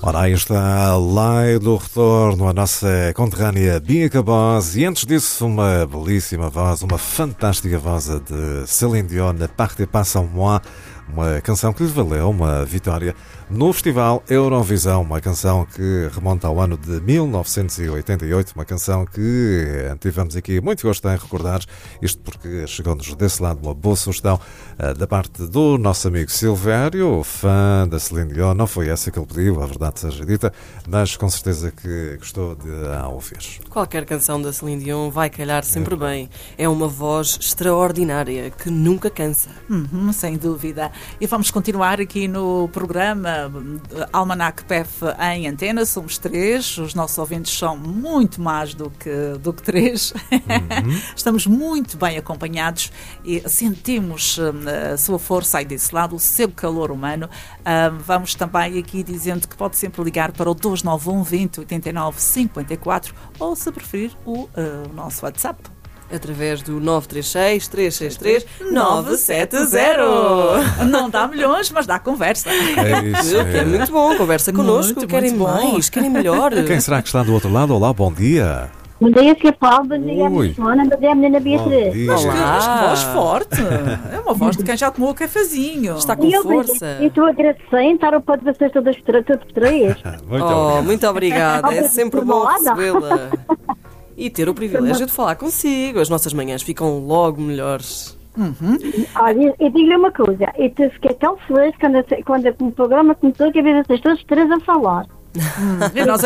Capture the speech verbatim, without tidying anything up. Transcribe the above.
Ora, aí está Lei do Retorno, a nossa conterrânea Bia Cabos, e antes disso uma belíssima voz, uma fantástica voz de Céline Dion, Partez pas sans moi, uma canção que lhe valeu uma vitória no Festival Eurovisão, uma canção que remonta ao ano de mil novecentos e oitenta e oito, uma canção que tivemos aqui muito gosto em recordar, isto porque chegou-nos desse lado uma boa sugestão uh, da parte do nosso amigo Silvério, fã da Céline Dion. Não foi essa que ele pediu, a verdade seja dita, mas com certeza que gostou de a ouvir. Qualquer canção da Céline Dion vai calhar sempre é. bem. É uma voz extraordinária que nunca cansa. Uhum, sem dúvida. E vamos continuar aqui no programa Almanac P E F em antena. Somos três, os nossos ouvintes são muito mais do que, do que três. Uhum. Estamos muito bem acompanhados e sentimos uh, a sua força aí desse lado, o seu calor humano. Uh, vamos também aqui dizendo que pode sempre ligar para o dois nove um, vinte, oitenta e nove, cinquenta e quatro ou, se preferir, o uh, nosso WhatsApp. Através do nove três seis, três seis três, nove sete zero. Não dá milhões, mas dá conversa. É isso. É, é muito bom, conversa connosco. Muito, querem muito mais, querem melhor. Quem será que está do outro lado? Olá, bom dia. Bom dia, senhor Paulo, bom dia, minha Joana, bom dia, a menina Beatriz. Mas que, mas que voz forte. É uma voz de quem já tomou o cafezinho. Está com eu, força. E estou agradecendo estar ao pó de vocês todas três. Muito oh, obrigado. Muito obrigada, é sempre bom recebê-la. E ter o privilégio de falar consigo. As nossas manhãs ficam logo melhores. Uhum. Olha, eu digo-lhe uma coisa. Eu fiquei tão feliz quando, quando o programa começou que havia vocês todos três a falar. Hum, nós